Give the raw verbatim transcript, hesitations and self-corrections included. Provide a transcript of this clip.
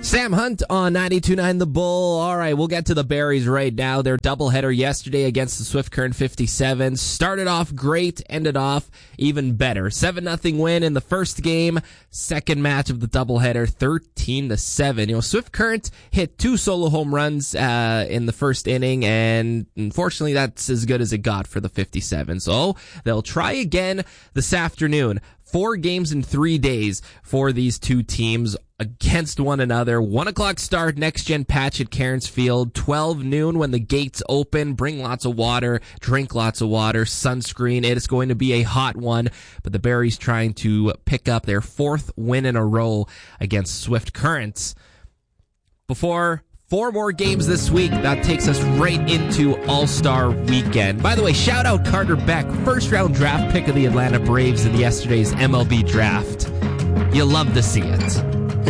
Sam Hunt on ninety-two point nine The Bull. All right, we'll get to the Berries right now. Their doubleheader yesterday against the Swift Current fifty-seven. Started off great, ended off even better. seven nothing win in the first game. Second match of the doubleheader, thirteen to seven. You know, Swift Current hit two solo home runs uh, in the first inning, and unfortunately that's as good as it got for the fifty-seven. So they'll try again this afternoon. Four games in three days for these two teams against one another. One o'clock start, next gen patch at Cairns Field. twelve noon when the gates open. Bring lots of water, drink lots of water, sunscreen. It is going to be a hot one, but the Berries trying to pick up their fourth win in a row against Swift Currents. Before four more games this week, that takes us right into All-Star Weekend. By the way, shout out Carter Beck, first round draft pick of the Atlanta Braves in yesterday's M L B draft. You love to see it.